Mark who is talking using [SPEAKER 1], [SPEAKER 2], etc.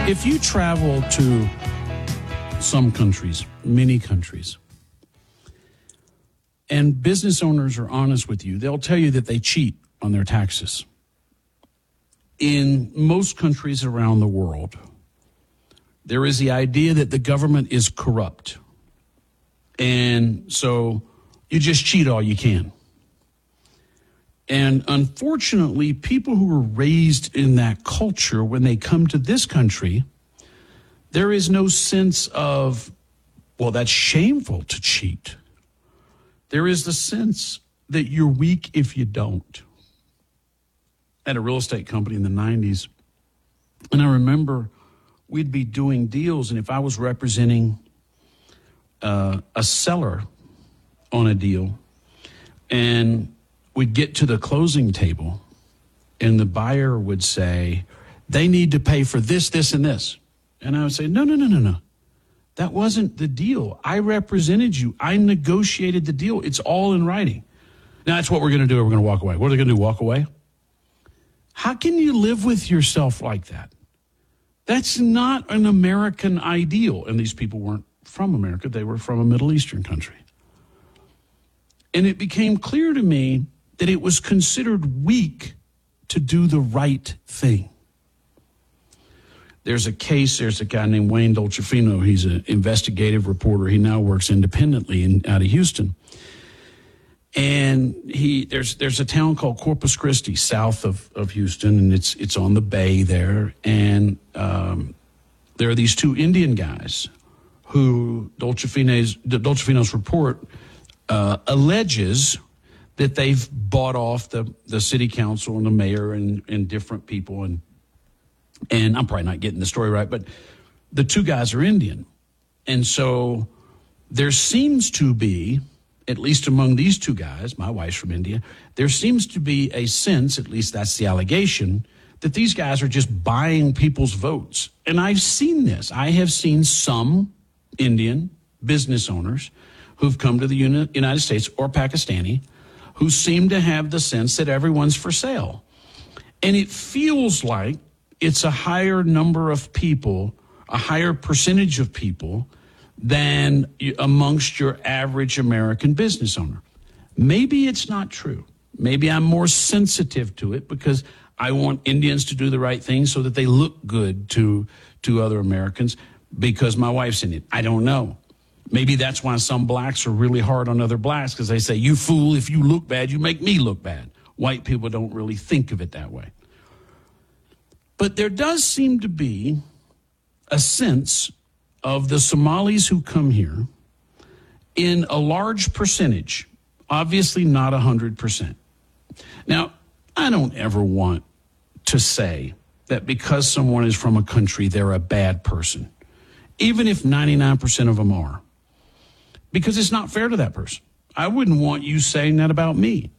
[SPEAKER 1] If you travel to some countries, many countries, and business owners are honest with you, they'll tell you that they cheat on their taxes. In most countries around the world, there is the idea that the government is corrupt. And so you just cheat all you can. And unfortunately, people who were raised in that culture, when they come to this country, there is no sense of, well, that's shameful to cheat. There is the sense that you're weak if you don't. I had a real estate company in the 90s, and I remember we'd be doing deals, and if I was representing a seller on a deal, and we'd get to the closing table, and the buyer would say, they need to pay for this, this, and this. And I would say, no. That wasn't the deal. I represented you. I negotiated the deal. It's all in writing. Now, that's what we're going to do. We're going to walk away. What are they going to do, walk away? How can you live with yourself like that? That's not an American ideal. And these people weren't from America. They were from a Middle Eastern country. And it became clear to me that it was considered weak to do the right thing. There's a case, there's a guy named Wayne Dolcefino. He's an investigative reporter. He now works independently out of Houston. And there's a town called Corpus Christi, south of Houston, and it's on the bay there. And there are these two Indian guys who Dolcefino's report alleges that they've bought off the city council and the mayor and different people. And I'm probably not getting the story right, but the two guys are Indian. And so there seems to be, at least among these two guys, my wife's from India, there seems to be a sense, at least that's the allegation, that these guys are just buying people's votes. And I've seen this. I have seen some Indian business owners who've come to the United States or Pakistani who seem to have the sense that everyone's for sale. And it feels like it's a higher number of people, a higher percentage of people than amongst your average American business owner. Maybe it's not true. Maybe I'm more sensitive to it because I want Indians to do the right thing so that they look good to other Americans because my wife's in it. I don't know. Maybe that's why some blacks are really hard on other blacks because they say, you fool, if you look bad, you make me look bad. White people don't really think of it that way. But there does seem to be a sense of the Somalis who come here in a large percentage, obviously not 100%. Now, I don't ever want to say that because someone is from a country, they're a bad person, even if 99% of them are, because it's not fair to that person. I wouldn't want you saying that about me.